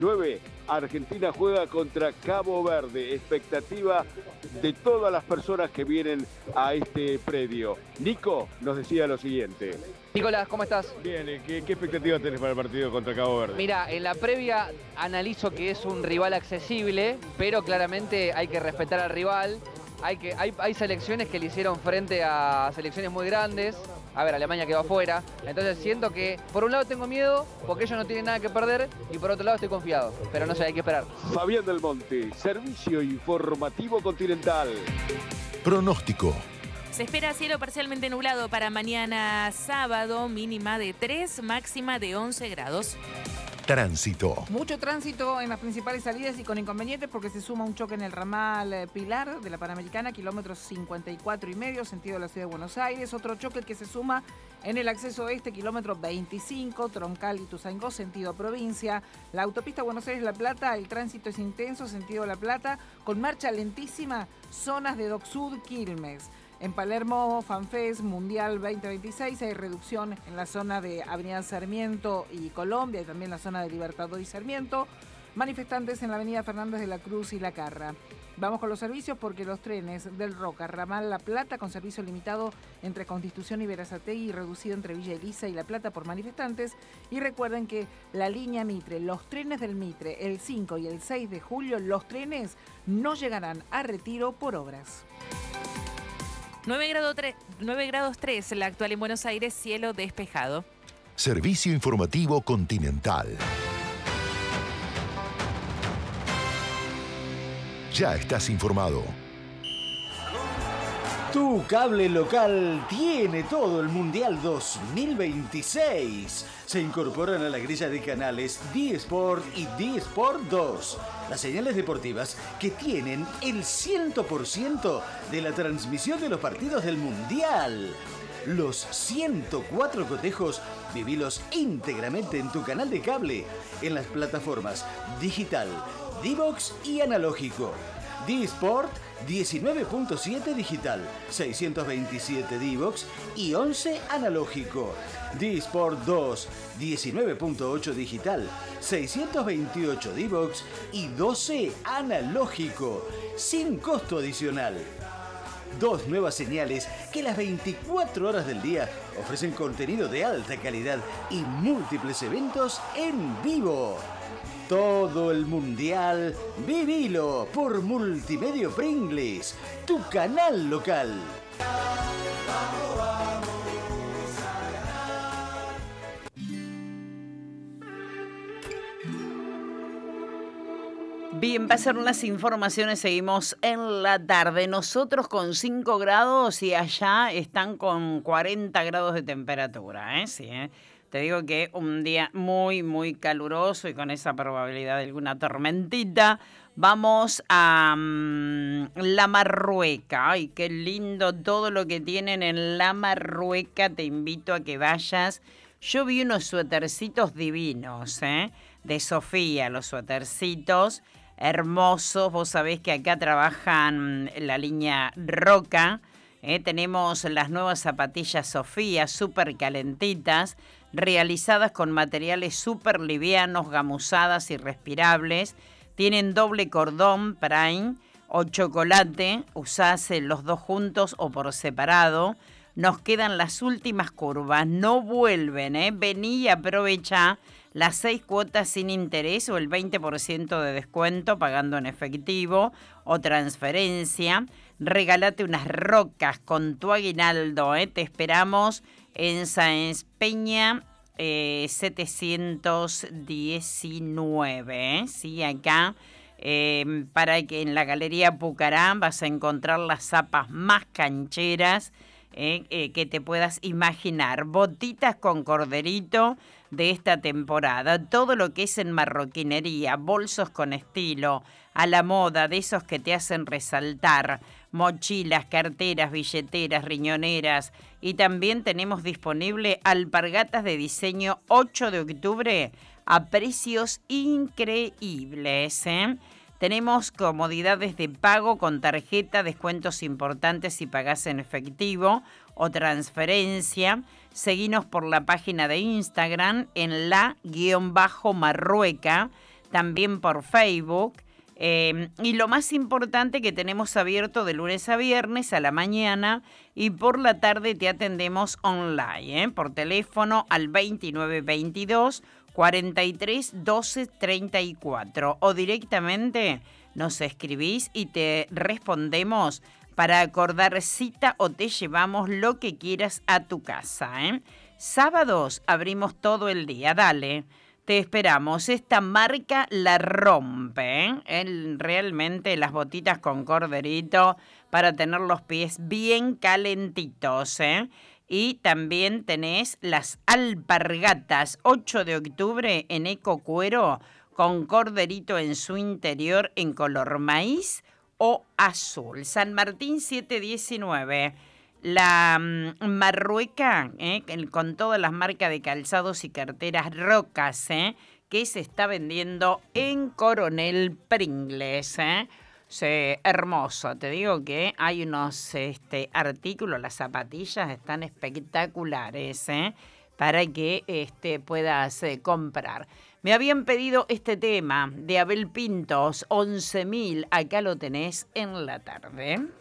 9, Argentina juega contra Cabo Verde. Expectativa de todas las personas que vienen a este predio. Nico nos decía lo siguiente. Nicolás, ¿cómo estás? Bien, ¿qué expectativa tenés para el partido contra Cabo Verde? Mira, en la previa analizo que es un rival accesible, pero claramente hay que respetar al rival. Hay selecciones que le hicieron frente a selecciones muy grandes. A ver, Alemania quedó afuera. Entonces siento que, por un lado tengo miedo, porque ellos no tienen nada que perder, y por otro lado estoy confiado. Pero no sé, hay que esperar. Fabián Del Monte, Servicio Informativo Continental. Pronóstico. Se espera cielo parcialmente nublado para mañana sábado, mínima de 3, máxima de 11 grados. Tránsito. Mucho tránsito en las principales salidas y con inconvenientes porque se suma un choque en el ramal Pilar de la Panamericana, kilómetros 54,5, sentido de la ciudad de Buenos Aires. Otro choque que se suma en el acceso este, kilómetro 25, Troncal y Ituzaingó, sentido provincia. La autopista Buenos Aires-La Plata, el tránsito es intenso, sentido La Plata, con marcha lentísima, zonas de Dock Sud, Quilmes. En Palermo, FanFest Mundial 2026, hay reducción en la zona de Avenida Sarmiento y Colombia y también la zona de Libertador y Sarmiento. Manifestantes en la avenida Fernández de la Cruz y La Carra. Vamos con los servicios porque los trenes del Roca, ramal La Plata, con servicio limitado entre Constitución y Berazategui y reducido entre Villa Elisa y La Plata por manifestantes. Y recuerden que la línea Mitre, los trenes del Mitre, el 5 y el 6 de julio, los trenes no llegarán a Retiro por obras. 9 grados 3, la actual en Buenos Aires, cielo despejado. Servicio Informativo Continental. Ya estás informado. Tu cable local tiene todo el Mundial 2026. Se incorporan a la grilla de canales D-Sport y D-Sport 2. Las señales deportivas que tienen el 100% de la transmisión de los partidos del Mundial. Los 104 cotejos, vivilos íntegramente en tu canal de cable, en las plataformas digital, D-Box y analógico. D-Sport 19.7 digital, 627 D-Box y 11 analógico. D-Sport 2 19.8 digital, 628 D-Box y 12 analógico, sin costo adicional. Dos nuevas señales que las 24 horas del día ofrecen contenido de alta calidad y múltiples eventos en vivo. Todo el Mundial, vivilo por Multimedio Pringles, tu canal local. Bien, pasaron las informaciones, seguimos en la tarde. Nosotros con 5 grados y allá están con 40 grados de temperatura, ¿eh? Sí, ¿eh? Te digo que un día muy, muy caluroso y con esa probabilidad de alguna tormentita. Vamos a La Marrueca. Ay, qué lindo todo lo que tienen en La Marrueca. Te invito a que vayas. Yo vi unos suétercitos divinos, ¿eh? De Sofía, los suétercitos hermosos. Vos sabés que acá trabajan la línea Roca. Tenemos las nuevas zapatillas Sofía, súper calentitas, realizadas con materiales súper livianos, gamuzadas y respirables. Tienen doble cordón Prime o chocolate, usás los dos juntos o por separado. Nos quedan las últimas curvas, no vuelven, Vení y aprovecha las 6 cuotas sin interés o el 20% de descuento pagando en efectivo o transferencia. Regálate unas rocas con tu aguinaldo, Te esperamos en Sáenz Peña 719, Sí, acá. Para que en la Galería Pucará vas a encontrar las zapas más cancheras que te puedas imaginar. Botitas con corderito de esta temporada. Todo lo que es en marroquinería, bolsos con estilo, a la moda, de esos que te hacen resaltar. Mochilas, carteras, billeteras, riñoneras. Y también tenemos disponible alpargatas de diseño 8 de octubre a precios increíbles, Tenemos comodidades de pago con tarjeta, descuentos importantes si pagás en efectivo o transferencia. Seguinos por la página de Instagram en la-marrueca. también por Facebook. Y lo más importante, que tenemos abierto de lunes a viernes a la mañana, y por la tarde te atendemos online, por teléfono al 2922 43 12 34, o directamente nos escribís y te respondemos para acordar cita, o te llevamos lo que quieras a tu casa. Sábados abrimos todo el día, dale. Te esperamos. Esta marca la rompe, realmente las botitas con corderito para tener los pies bien calentitos. Y también tenés las alpargatas 8 de octubre en eco cuero con corderito en su interior en color maíz o azul. San Martín 719. La Marrueca, con todas las marcas de calzados y carteras Rocas, que se está vendiendo en Coronel Pringles. Sí, hermoso. Te digo que hay unos artículos, las zapatillas están espectaculares, para que puedas comprar. Me habían pedido este tema de Abel Pintos, 11.000. Acá lo tenés en la tarde.